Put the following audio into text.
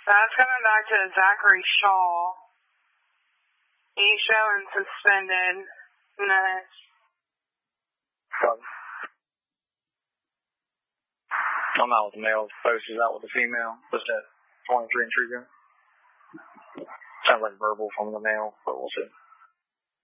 That's coming back to Zachary Shaw. He's showing suspended. Nice. I'm out with the male. Post is out with the female. What's that? 23 and Trigger. Sounds like verbal from the male, but we'll see.